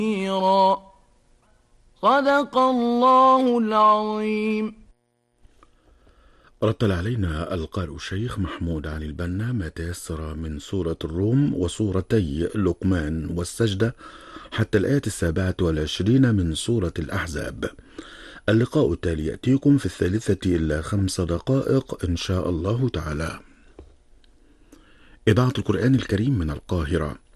صدق الله العظيم. رتل علينا القارئ الشيخ محمود علي البنا ما تيسر من سورة الروم وسورتي لقمان والسجدة حتى الآية 27 من سورة الأحزاب. اللقاء التالي يأتيكم في 3:05 إن شاء الله تعالى. إذاعة القرآن الكريم من القاهرة.